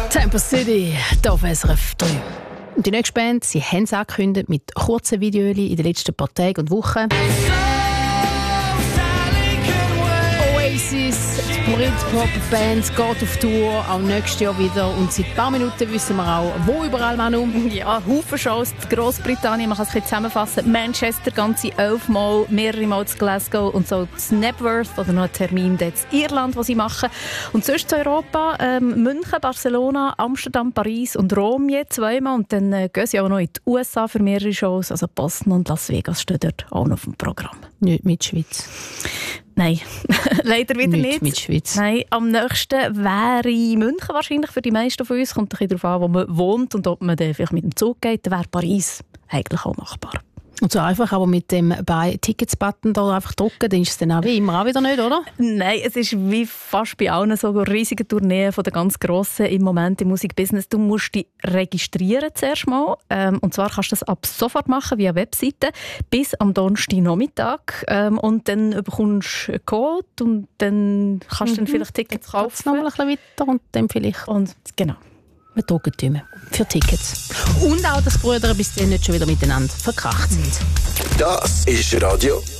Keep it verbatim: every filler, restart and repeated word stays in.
Tempo City, hier auf S R F drei. Und die nächste Band, sie haben es angekündigt mit kurzen Videos in den letzten paar Tagen und Wochen. Oasis, die Brit-Pop-Band, geht auf Tour, auch nächstes Jahr wieder. Und seit ein paar Minuten wissen wir auch, wo überall man um. Ja, Haufen Shows, Grossbritannien, man kann es ein bisschen zusammenfassen. Manchester, ganze elfmal, mehrere Mal zu Glasgow und so zu Knebworth oder noch ein Termin dort in Irland, was sie machen. Und sonst zu Europa, ähm, München, Barcelona, Amsterdam, Paris und Rom je zweimal. Und dann äh, gehen sie auch noch in die U S A für mehrere Shows. Also Boston und Las Vegas stehen dort auch noch auf dem Programm. Nicht mit Schweiz. Nein, leider wieder nicht. nicht. Mit Schweiz. Nein, am nächsten wäre München wahrscheinlich für die meisten von uns. Kommt ein bisschen darauf an, wo man wohnt und ob man dann vielleicht mit dem Zug geht. Dann wäre Paris eigentlich auch machbar. Und so einfach, aber mit dem Buy-Tickets-Button da einfach drücken, dann ist es dann auch wie immer auch wieder nicht, oder? Nein, es ist wie fast bei allen so riesigen Tourneen von den ganz Grossen im Moment im Musikbusiness. Du musst dich registrieren zuerst mal. Ähm, und zwar kannst du das ab sofort machen via Webseite bis am Donnerstagnachmittag. Ähm, und dann bekommst du einen Code und dann kannst du mhm. dann vielleicht Tickets kaufen. Jetzt noch mal ein bisschen weiter und dann vielleicht... Und genau. Wir drücken die Daumen für Tickets. Und auch, dass die Brüder bis dann nicht schon wieder miteinander verkracht sind. Das ist Radio